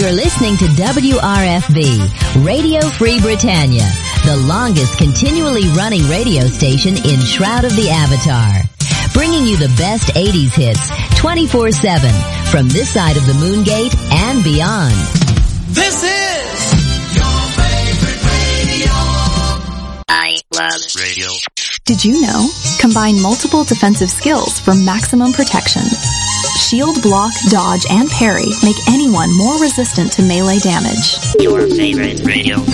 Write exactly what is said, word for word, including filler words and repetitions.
You're listening to W R F B, Radio Free Britannia, the longest continually running radio station in Shroud of the Avatar. Bringing you the best eighties hits twenty-four seven from this side of the Moon Gate and beyond. This is your favorite radio. I love radio. Did you know? Combine multiple defensive skills for maximum protection. Shield, block, dodge, and parry make anyone more resistant to melee damage. Your favorite radio.